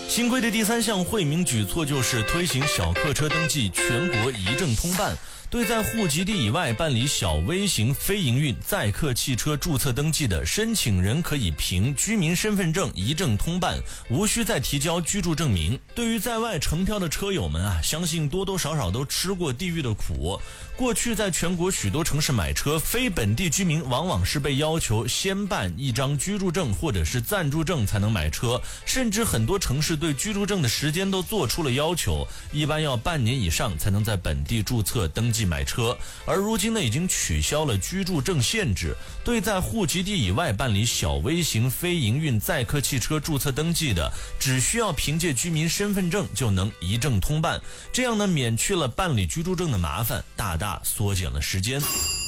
新规的第3项惠民举措就是推行小客车登记全国一证通办，对在户籍地以外办理小微型非营运载客汽车注册登记的申请人，可以凭居民身份证一证通办，无需再提交居住证明。对于在外承漂的车友们啊，相信多多少少都吃过地狱的苦。过去在全国许多城市买车，非本地居民往往是被要求先办一张居住证或者是暂住证才能买车，甚至很多城市对居住证的时间都做出了要求，一般要半年以上才能在本地注册登记买车。而如今呢，已经取消了居住证限制，对在户籍地以外办理小微型非营运载客汽车注册登记的，只需要凭借居民身份证就能一证通办，这样呢，免去了办理居住证的麻烦，大大缩减了时间。